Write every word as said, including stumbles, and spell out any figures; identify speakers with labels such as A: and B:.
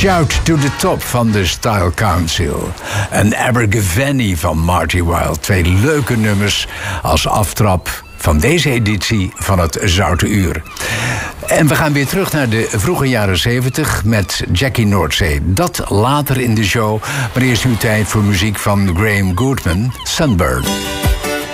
A: Shout to the Top van de Style Council. En Abergavenny van Marty Wilde. Twee leuke nummers als aftrap van deze editie van het Zoute Uur. En we gaan weer terug naar de vroege jaren zeventig met Jackie Noordzee. Dat later in de show, maar eerst nu tijd voor muziek van Graham Goodman, Sunburn.